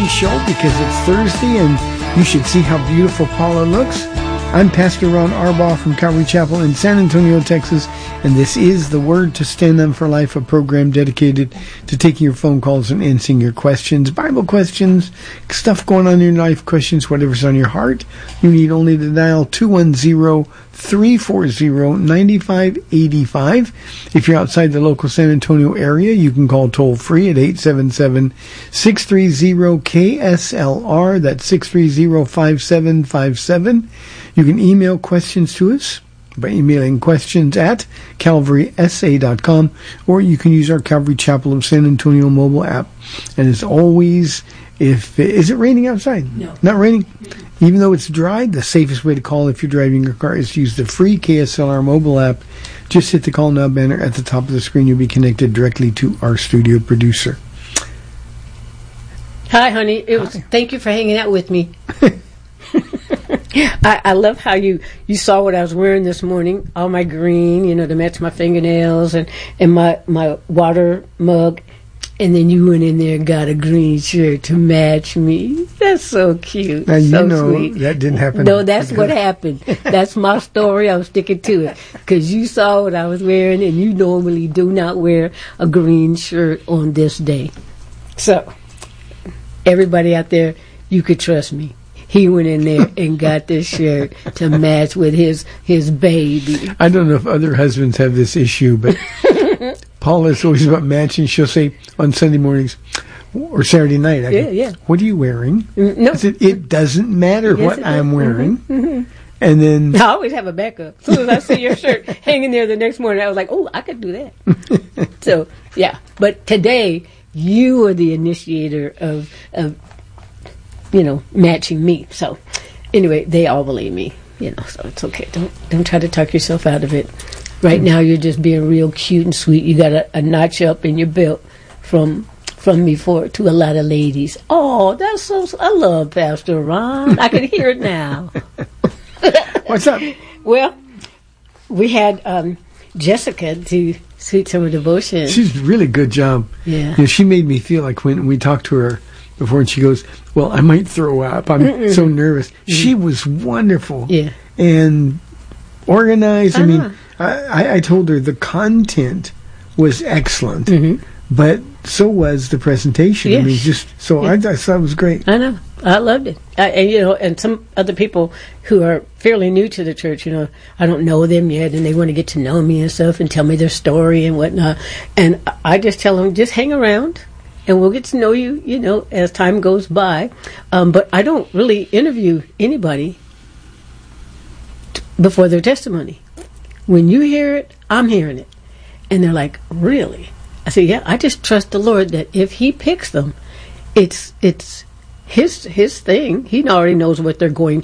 Thursday show because it's Thursday and you should see how beautiful Paula looks. I'm Pastor Ron Arbaugh from Calvary Chapel in San Antonio, Texas, and this is The Word to Stand On for Life, a program dedicated to taking your phone calls and answering your questions, Bible questions, stuff going on in your life, questions, whatever's on your heart. You need only to dial 210-340-9585. If you're outside the local San Antonio area, you can call toll-free at 877-630-KSLR. That's 630-5757. You can email questions to us by emailing questions at calvarysa.com, or you can use our Calvary Chapel of San Antonio mobile app. And as always, is it raining outside? No. Not raining? Even though it's dry, the safest way to call if you're driving your car is to use the free KSLR mobile app. Just hit the Call Now banner at the top of the screen. You'll be connected directly to our studio producer. Hi, honey. Thank you for hanging out with me. I love how you saw what I was wearing this morning. All my green, to match my fingernails, and my water mug. And then you went in there and got a green shirt to match me. That's so cute. Now, so sweet. That didn't happen. No, that's what happened. That's my story. I'm sticking to it. Because you saw what I was wearing, and you normally do not wear a green shirt on this day. So, everybody out there, you could trust me. He went in there and got this shirt to match with his baby. I don't know if other husbands have this issue, but Paula's always about matching. She'll say on Sunday mornings or Saturday night, yeah. What are you wearing? No. I said, it doesn't matter what I'm wearing. Mm-hmm. And then I always have a backup. As soon as I see your shirt hanging there the next morning, I was like, oh, I could do that. So, yeah. But today, you are the initiator of matching me. So, anyway, they all believe me, so it's okay. Don't try to talk yourself out of it. Right now, you're just being real cute and sweet. You got a notch up in your belt from me to a lot of ladies. Oh, that's so, I love Pastor Ron. I can hear it now. What's up? Well, we had Jessica do Sweet Summer Devotion. She's a really good job. Yeah. She made me feel like when we talked to her before, and she goes, well, I might throw up. I'm so nervous. Mm-hmm. She was wonderful. Yeah. And organized. I mean, I told her the content was excellent, but so was the presentation. Yes. I mean, I thought it was great. I know. I loved it. And some other people who are fairly new to the church, I don't know them yet, and they want to get to know me and stuff and tell me their story and whatnot. And I just tell them, just hang around, and we'll get to know you, as time goes by. But I don't really interview anybody before their testimony. When you hear it, I'm hearing it. And they're like, really? I say, yeah, I just trust the Lord that if He picks them, it's his thing. He already knows what they're going